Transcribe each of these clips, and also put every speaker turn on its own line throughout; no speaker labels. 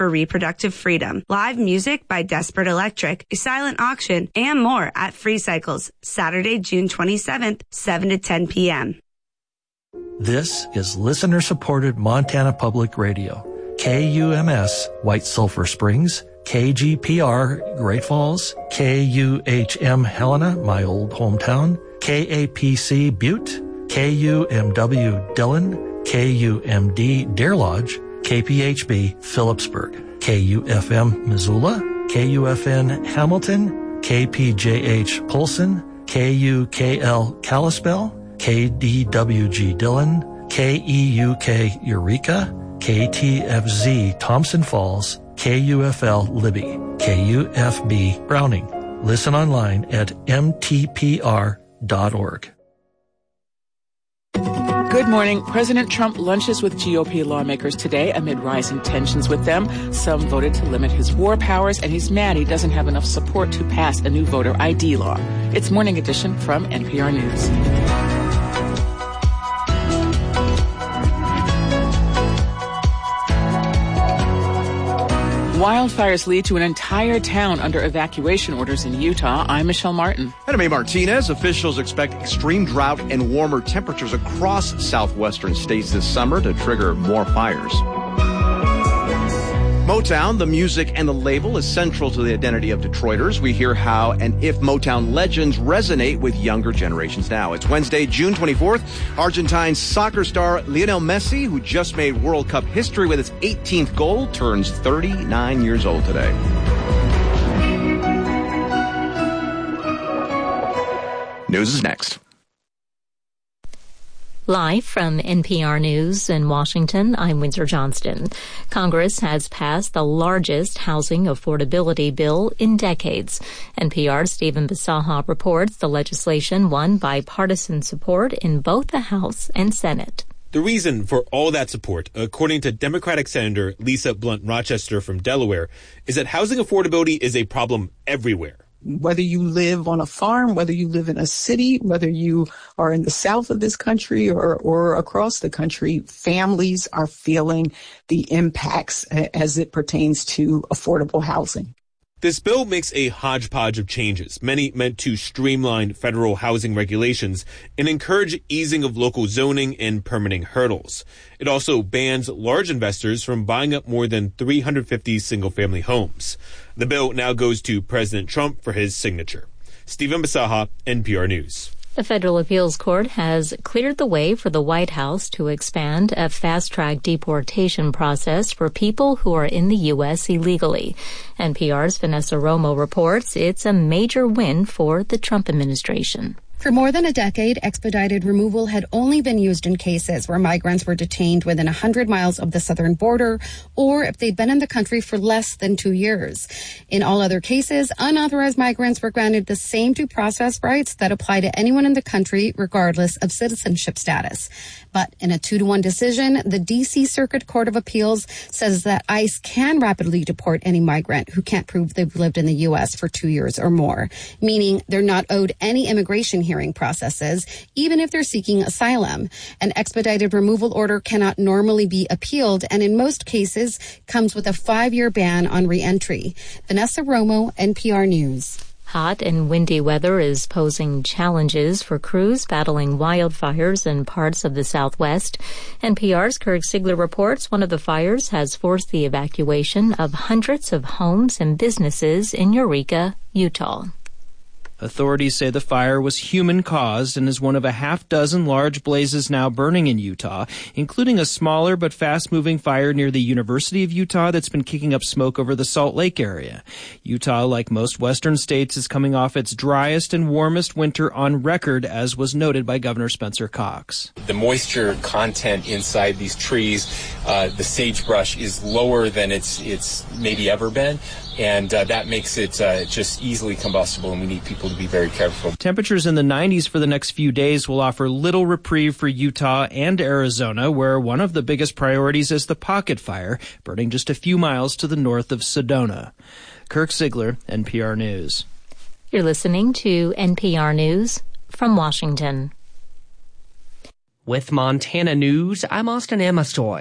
for reproductive freedom. Live music by Desperate Electric, a silent auction, and more at Free Cycles, Saturday, June 27th, 7 to 10 p.m.
This is listener-supported Montana Public Radio. KUMS, White Sulphur Springs, KGPR, Great Falls, KUHM, Helena, my old hometown, KAPC, Butte, KUMW, Dillon, KUMD, Deer Lodge, KPHB, Phillipsburg, KUFM, Missoula, KUFN, Hamilton, KPJH, Polson, KUKL, Kalispell, KDWG, Dillon, KEUK, Eureka, KTFZ, Thompson Falls, KUFL, Libby, KUFB, Browning. Listen online at mtpr.org.
Good morning. President Trump lunches with GOP lawmakers today amid rising tensions with them. Some voted to limit his war powers, and he's mad he doesn't have enough support to pass a new voter ID law. It's Morning Edition from NPR News. Wildfires lead to an entire town under evacuation orders in Utah. I'm Michelle Martin.
And I'm A. Martinez. Officials expect extreme drought and warmer temperatures across southwestern states this summer to trigger more fires. Motown, the music and the label, is central to the identity of Detroiters. We hear how and if Motown legends resonate with younger generations now. It's Wednesday, June 24th. Argentine soccer star Lionel Messi, who just made World Cup history with its 18th goal, turns 39 years old today. News is next.
Live from NPR News in Washington, I'm Windsor Johnston. Congress has passed the largest housing affordability bill in decades. NPR's Stephen Bisaha reports the legislation won bipartisan support in both the House and Senate.
The reason for all that support, according to Democratic Senator Lisa Blunt Rochester from Delaware, is that housing affordability is a problem everywhere.
Whether you live on a farm, whether you live in a city, whether you are in the south of this country or across the country, families are feeling the impacts as it pertains to affordable housing.
This bill makes a hodgepodge of changes, many meant to streamline federal housing regulations and encourage easing of local zoning and permitting hurdles. It also bans large investors from buying up more than 350 single-family homes. The bill now goes to President Trump for his signature. Stephen Bisaha, NPR News.
The federal appeals court has cleared the way for the White House to expand a fast-track deportation process for people who are in the U.S. illegally. NPR's Vanessa Romo reports it's a major win for the Trump administration.
For more than a decade, expedited removal had only been used in cases where migrants were detained within 100 miles of the southern border or if they'd been in the country for less than 2 years. In all other cases, unauthorized migrants were granted the same due process rights that apply to anyone in the country, regardless of citizenship status. But in a 2-1 decision, the D.C. Circuit Court of Appeals says that ICE can rapidly deport any migrant who can't prove they've lived in the U.S. for 2 years or more, meaning they're not owed any immigration hearing processes, even if they're seeking asylum. An expedited removal order cannot normally be appealed, and in most cases comes with a 5-year ban on reentry. Vanessa Romo, NPR News.
Hot and windy weather is posing challenges for crews battling wildfires in parts of the Southwest. NPR's Kirk Siegler reports one of the fires has forced the evacuation of hundreds of homes and businesses in Eureka, Utah.
Authorities say the fire was human-caused and is one of a half-dozen large blazes now burning in Utah, including a smaller but fast-moving fire near the University of Utah that's been kicking up smoke over the Salt Lake area. Utah, like most western states, is coming off its driest and warmest winter on record, as was noted by Governor Spencer Cox.
The moisture content inside these trees, the sagebrush, is lower than it's maybe ever been. And that makes it just easily combustible, and we need people to be very careful.
Temperatures in the 90s for the next few days will offer little reprieve for Utah and Arizona, where one of the biggest priorities is the Pocket Fire, burning just a few miles to the north of Sedona. Kirk Siegler, NPR News.
You're listening to NPR News from Washington.
With Montana News, I'm Austin Amastoy.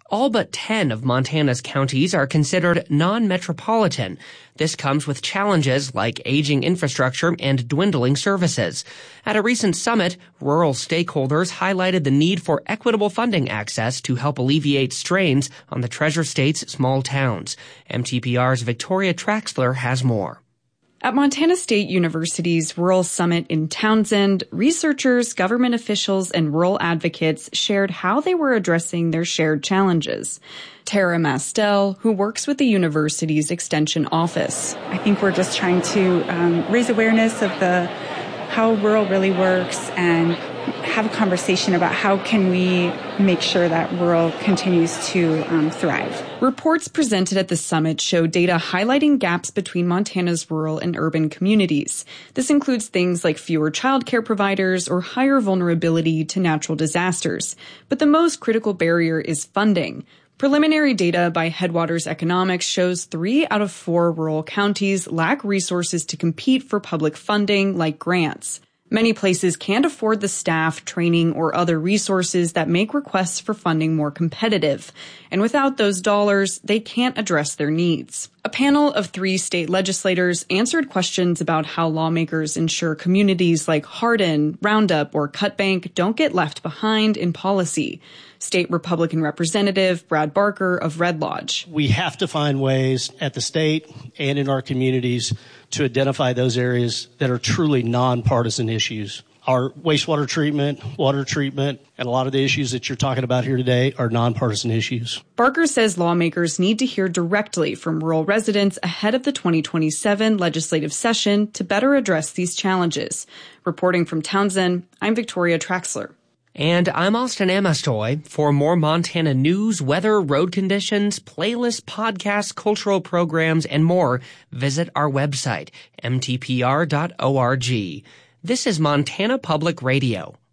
All but 10 of Montana's counties are considered non-metropolitan. This comes with challenges like aging infrastructure and dwindling services. At a recent summit, rural stakeholders highlighted the need for equitable funding access to help alleviate strains on the Treasure State's small towns. MTPR's Victoria Traxler has more.
At Montana State University's Rural Summit in Townsend, researchers, government officials, and rural advocates shared how they were addressing their shared challenges. Tara Mastel, who works with the university's Extension Office.
I think we're just trying to raise awareness of how rural really works and have a conversation about how can we make sure that rural continues to thrive.
Reports presented at the summit show data highlighting gaps between Montana's rural and urban communities. This includes things like fewer childcare providers or higher vulnerability to natural disasters. But the most critical barrier is funding. Preliminary data by Headwaters Economics shows 3 out of 4 rural counties lack resources to compete for public funding like grants. Many places can't afford the staff, training, or other resources that make requests for funding more competitive. And without those dollars, they can't address their needs. A panel of 3 state legislators answered questions about how lawmakers ensure communities like Hardin, Roundup, or Cutbank don't get left behind in policy. State Republican Representative Brad Barker of Red Lodge.
We have to find ways at the state and in our communities to identify those areas that are truly nonpartisan issues. Our wastewater treatment, water treatment, and a lot of the issues that you're talking about here today are nonpartisan issues.
Barker says lawmakers need to hear directly from rural residents ahead of the 2027 legislative session to better address these challenges. Reporting from Townsend, I'm Victoria Traxler.
And I'm Austin Amastoy. For more Montana news, weather, road conditions, playlists, podcasts, cultural programs, and more, visit our website, mtpr.org. This is Montana Public Radio.